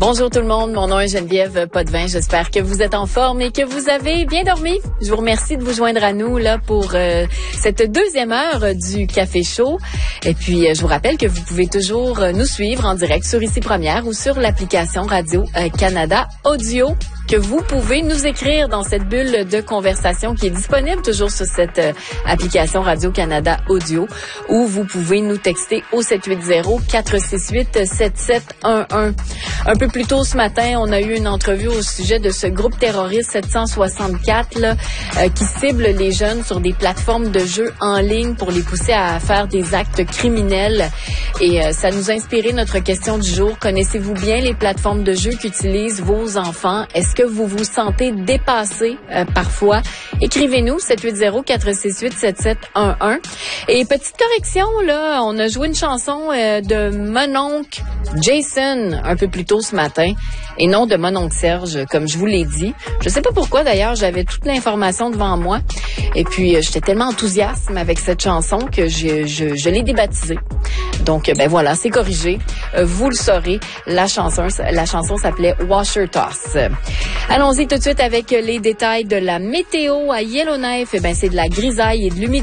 Bonjour tout le monde, mon nom est Geneviève Potvin. J'espère que vous êtes en forme et que vous avez bien dormi. Je vous remercie de vous joindre à nous là pour cette deuxième heure du Café Chaud. Et puis, je vous rappelle que vous pouvez toujours nous suivre en direct sur Ici Première ou sur l'application Radio-Canada Audio, que vous pouvez nous écrire dans cette bulle de conversation qui est disponible toujours sur cette application Radio-Canada Audio, ou vous pouvez nous texter au 780-468-7711. Un peu plus tôt ce matin, on a eu une entrevue au sujet de ce groupe terroriste 764 là, qui cible les jeunes sur des plateformes de jeux en ligne pour les pousser à faire des actes criminels. Et ça nous a inspiré notre question du jour. Connaissez-vous bien les plateformes de jeux qu'utilisent vos enfants? Est-ce que vous vous sentez dépassé parfois? Écrivez-nous 780-468-7711. Et petite correction, là, on a joué une chanson de mon oncle Jason un peu plus tôt ce matin et non de mon oncle Serge, comme je vous l'ai dit. Je sais pas pourquoi d'ailleurs, j'avais toute l'information devant moi et puis j'étais tellement enthousiaste avec cette chanson que je l'ai débaptisée. Donc ben voilà, c'est corrigé. Vous le saurez, la chanson s'appelait Washer Toss. Allons-y tout de suite avec les détails de la météo à Yellowknife. Eh ben c'est de la grisaille et de l'humidité.